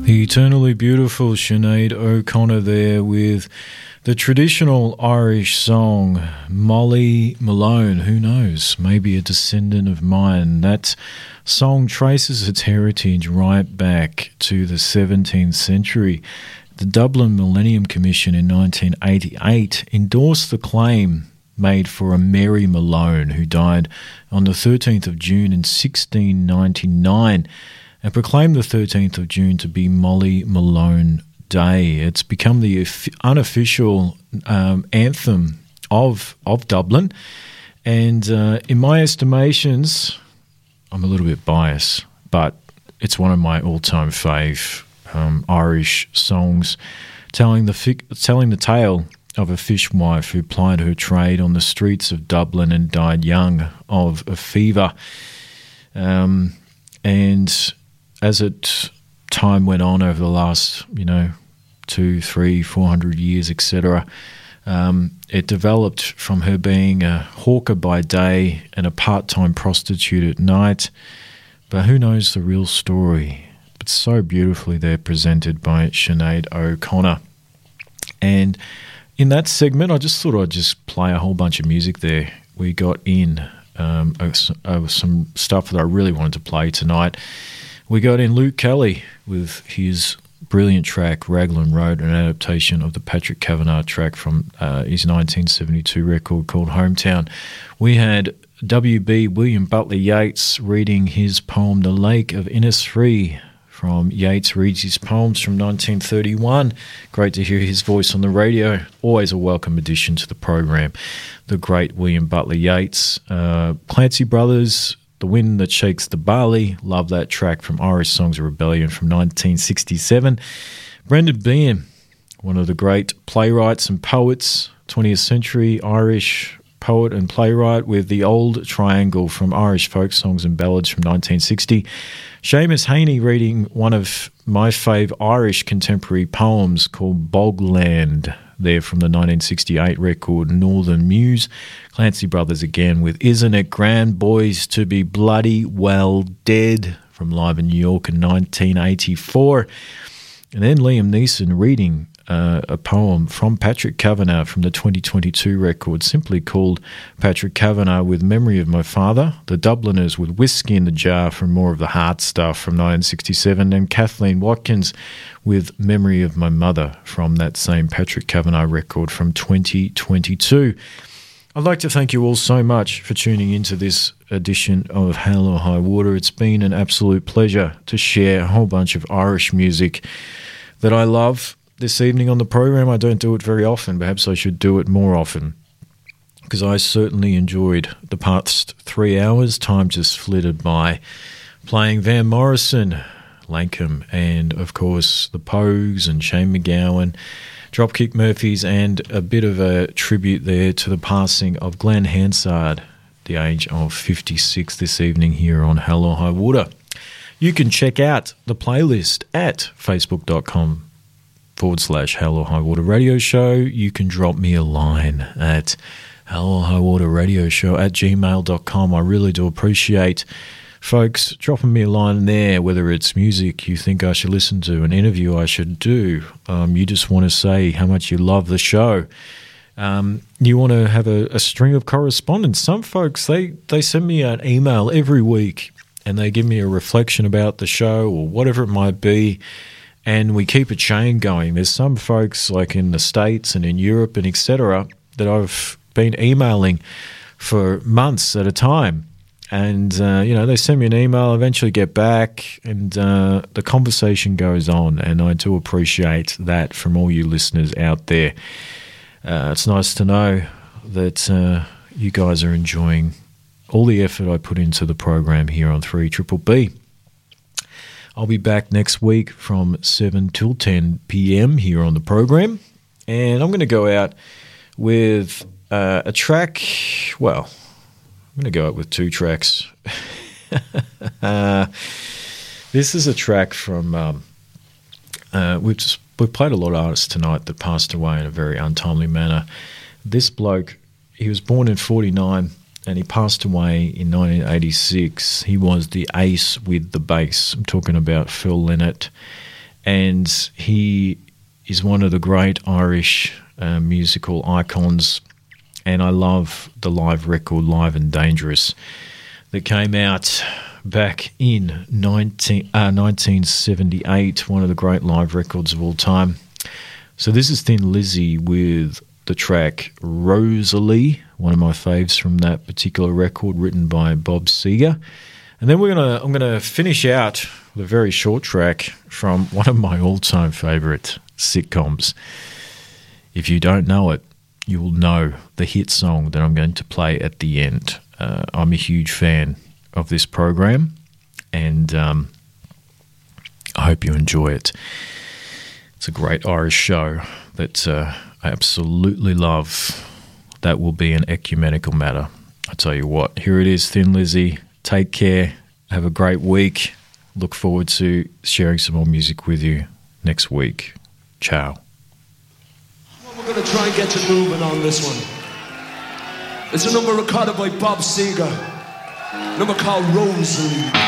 Eternally beautiful Sinead O'Connor there with the traditional Irish song Molly Malone. Who knows, maybe a descendant of mine. That song traces its heritage right back to the 17th century. The Dublin Millennium Commission in 1988 endorsed the claim made for a Mary Malone who died on the 13th of June in 1699 and proclaimed the 13th of June to be Molly Malone Day. It's become the unofficial anthem of Dublin, and in my estimations, I'm a little bit biased, but it's one of my all-time fave Irish songs, telling the tale of a fishwife who plied her trade on the streets of Dublin and died young of a fever. And as time went on over the last, 200, 300, 400 years, etc., it developed from her being a hawker by day and a part-time prostitute at night. But who knows the real story? It's so beautifully there presented by Sinead O'Connor. And in that segment, I just thought I'd just play a whole bunch of music there. We got in some stuff that I really wanted to play tonight. We got in Luke Kelly with his brilliant track, Raglan Road, an adaptation of the Patrick Kavanagh track from his 1972 record called Hometown. We had W.B. William Butler Yeats reading his poem, The Lake of Innisfree, from Yeats Reads His Poems from 1931. Great to hear his voice on the radio. Always a welcome addition to the program. The great William Butler Yeats. Clancy Brothers, The Wind That Shakes the Barley. Love that track from Irish Songs of Rebellion from 1967. Brendan Behan, one of the great playwrights and poets, 20th century Irish poet and playwright, with The Old Triangle from Irish Folk Songs and Ballads from 1960. Seamus Heaney reading one of my fave Irish contemporary poems called Bogland, there from the 1968 record Northern Muse. Clancy Brothers again with Isn't It Grand Boys to Be Bloody Well Dead from Live in New York in 1984. And then Liam Neeson reading a poem from Patrick Kavanagh from the 2022 record, simply called Patrick Kavanagh with Memory of My Father, the Dubliners with Whiskey in the Jar from More of the Heart Stuff from 1967, and Kathleen Watkins with Memory of My Mother from that same Patrick Kavanagh record from 2022. I'd like to thank you all so much for tuning into this edition of Hell or High Water. It's been an absolute pleasure to share a whole bunch of Irish music that I love this evening on the program. I don't do it very often. Perhaps I should do it more often, because I certainly enjoyed the past 3 hours. Time just flitted by playing Van Morrison, Lankham, and of course the Pogues and Shane MacGowan, Dropkick Murphys, and a bit of a tribute there to the passing of Glenn Hansard, the age of 56 this evening here on Hell or High Water. You can check out the playlist at facebook.com/Hell or High Water Radio Show. You can drop me a line at Hell or High Water Radio Show at gmail.com. I really do appreciate folks dropping me a line there, whether it's music you think I should listen to, an interview I should do, you just want to say how much you love the show. You want to have a string of correspondence. Some folks, they send me an email every week and they give me a reflection about the show or whatever it might be, and we keep a chain going. There's some folks like in the States and in Europe and etc. that I've been emailing for months at a time. And, they send me an email, eventually get back, and the conversation goes on. And I do appreciate that from all you listeners out there. It's nice to know that you guys are enjoying all the effort I put into the program here on 3BBB. I'll be back next week from 7 till 10 p.m. here on the program. And I'm going to go out with a track. Well, I'm going to go out with two tracks. This is a track from, we've played a lot of artists tonight that passed away in a very untimely manner. This bloke, he was born in 1949 and he passed away in 1986. He was the ace with the bass. I'm talking about Phil Lynott. and he is one of the great Irish musical icons, and I love the live record Live and Dangerous that came out back in 1978, one of the great live records of all time. So this is Thin Lizzy with the track Rosalie, one of my faves from that particular record, written by Bob Seger. And then I'm gonna finish out with a very short track from one of my all-time favourite sitcoms. If you don't know it, you will know the hit song that I'm going to play at the end. I'm a huge fan of this program, and I hope you enjoy it. It's a great Irish show that I absolutely love. That will be an ecumenical matter. I tell you what, here it is, Thin Lizzy. Take care. Have a great week. Look forward to sharing some more music with you next week. Ciao. Well, we're going to try and get you moving on this one. It's a number recorded by Bob Seger. A number called Rosalie.